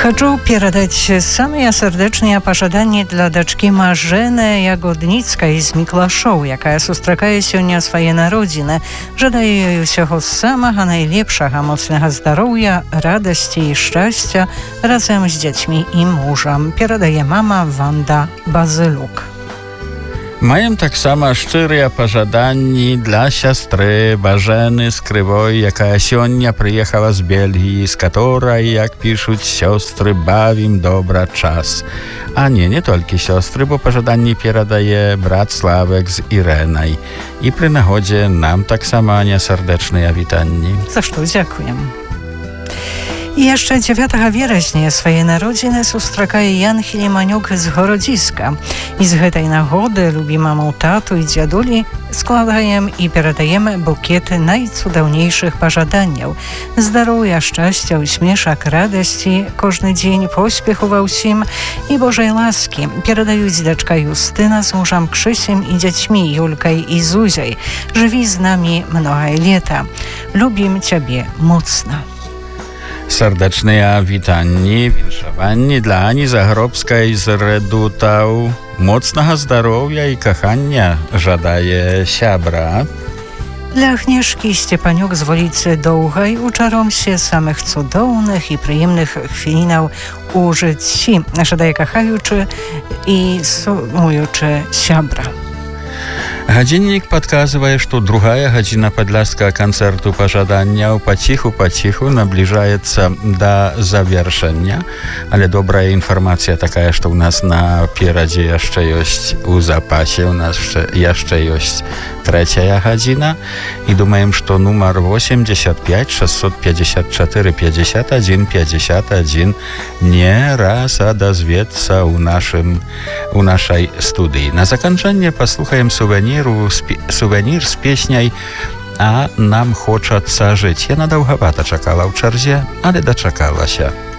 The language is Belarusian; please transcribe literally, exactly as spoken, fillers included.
Хочу передать самые сердечные пожадания для дочки Мажены Ягодницкой из Миклашоў, якая сустракае сёння свае народзіны. Жадаю ёй усяго самага найлепшага, моцнага здароўя, радасці і шчасця разам з дзяцьмі і мужам. Перадае мама Ванда Базылюк. Маем таксама шчырыя пажаданні для сястры Бажэны з Крывой, якая сёння прыехала з Бельгіі, з каторай, як пішуць сёстры, бавім добра час. А не, не толькі сёстры, бо пажаданні перадае брат Славек з Ірэнай. І пры нагодзе нам таксама несардэчныя вітанні. За што дзякуем. I jeszcze dziewiątego września swoje narodziny сустракае Ян Хіліманюк з Гороdziska. I z гэтай нагоды lubi mamą, tatu i dziaduli składajem i перадаем bukiety najcudowniejszych pożadaniów. Zdrowia, szczęścia, uśmieszak, radości, każdy dzień pośpiechu we всім i Bożej łaski. Передаю dziadeczka Justyna z mężem Krzysiem i dziećmi Julkaj i Zuziej. Żywi z nami mnogie lata. Lubim Ciebie mocno. Serdeczne witanie, winszowanie dla Ani Zagrobskiej z Redutał. Mocnego zdrowia i kochania żadaje siabra. Dla Agnieszki Stepaniuk z Wolicy Dołgaj uczarom się samych cudownych i przyjemnych chwilinów u życi. Żadaje kochajuczy i sumujuczy siabra. Годинник подсказывает, что другая година Подляского концерту пожадания потиху-потиху наближается до завершения. Ale добрая информация такая, что у нас напереди jeszcze есть у запасе, у нас jeszcze есть третья година. И думаем, что номер восемьдесят пять шестьсот пятьдесят четыре пятьдесят один пятьдесят один не раз odezwiется у нашем, у нашей студии. На закончение послухаем сувенир suwenir z pieśnią A nam хочется żyć. Ja na długowato czekała w czerzie, ale doczekała się.